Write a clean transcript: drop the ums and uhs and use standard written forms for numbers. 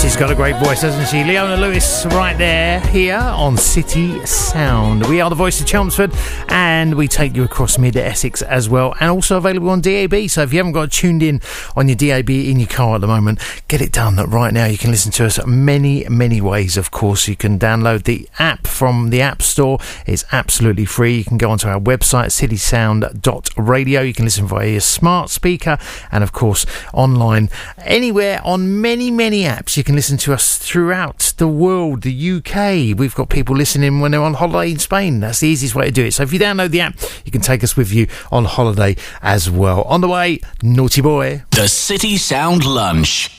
She's got a great voice, hasn't she? Leona Lewis right there, here on City Sound. We are the voice of Chelmsford, and we take you across mid-Essex as well, and also available on DAB. So if you haven't got it tuned in on your DAB in your car at the moment, get it done right now. You can listen to us many, many ways, of course. You can download the app from the App Store. It's absolutely free. You can go onto our website, citysound.radio. You can listen via your smart speaker, and of course, online, anywhere on many, many apps. You can listen to us throughout the world, the UK. We've got people listening when they're on holiday in Spain. That's the easiest way to do it. So if you download the app, you can take us with you on holiday as well. On the way, Naughty Boy. The City Sound Lunch.